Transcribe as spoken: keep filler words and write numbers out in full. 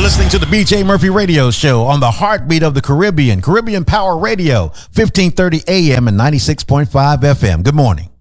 listening to the B J Murphy Radio Show on the heartbeat of the Caribbean, Caribbean Power Radio, fifteen thirty A M and ninety-six point five F M. Good morning.